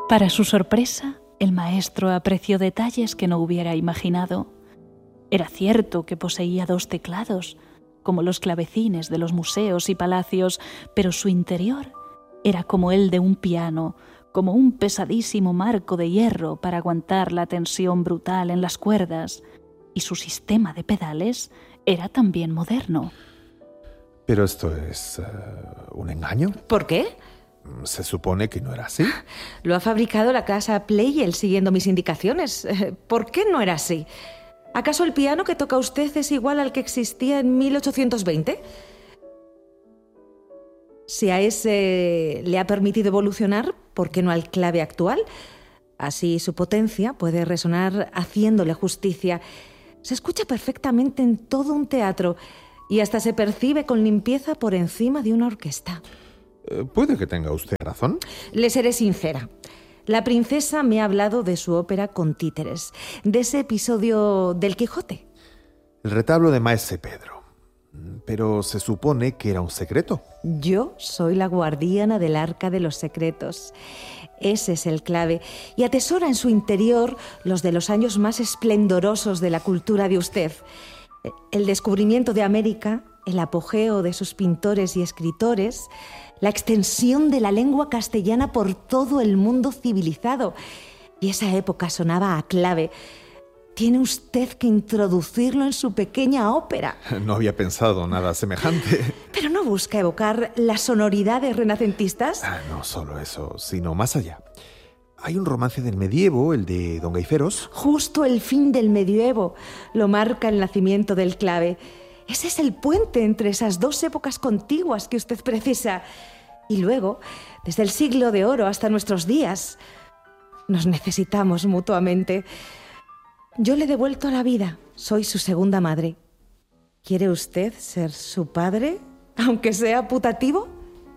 Para su sorpresa, el maestro apreció detalles que no hubiera imaginado. Era cierto que poseía 2 teclados, como los clavecines de los museos y palacios, pero su interior era como el de un piano, como un pesadísimo marco de hierro para aguantar la tensión brutal en las cuerdas, y su sistema de pedales era también moderno. ¿Pero esto es un engaño? ¿Por qué? Se supone que no era así. Lo ha fabricado la casa Pleyel siguiendo mis indicaciones. ¿Por qué no era así? ¿Acaso el piano que toca usted es igual al que existía en 1820? Si a ese le ha permitido evolucionar, ¿por qué no al clave actual? Así su potencia puede resonar haciéndole justicia. Se escucha perfectamente en todo un teatro y hasta se percibe con limpieza por encima de una orquesta. Puede que tenga usted razón. Le seré sincera. La princesa me ha hablado de su ópera con títeres, de ese episodio del Quijote. El retablo de Maese Pedro. Pero se supone que era un secreto. Yo soy la guardiana del arca de los secretos. Ese es el clave, y atesora en su interior los de los años más esplendorosos de la cultura de usted. El descubrimiento de América, el apogeo de sus pintores y escritores, la extensión de la lengua castellana por todo el mundo civilizado. Y esa época sonaba a clave. Tiene usted que introducirlo en su pequeña ópera. No había pensado nada semejante. ¿Pero no busca evocar las sonoridades renacentistas? No solo eso, sino más allá. Hay un romance del medievo, el de Don Gaiferos. Justo el fin del medioevo lo marca el nacimiento del clave. Ese es el puente entre esas 2 épocas contiguas que usted precisa. Y luego, desde el siglo de oro hasta nuestros días, nos necesitamos mutuamente. Yo le he devuelto la vida. Soy su segunda madre. ¿Quiere usted ser su padre, aunque sea putativo?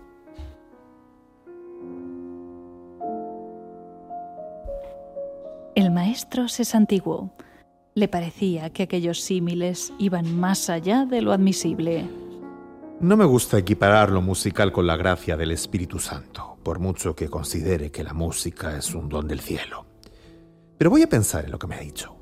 El maestro se santiguó. Le parecía que aquellos símiles iban más allá de lo admisible. No me gusta equiparar lo musical con la gracia del Espíritu Santo, por mucho que considere que la música es un don del cielo. Pero voy a pensar en lo que me ha dicho.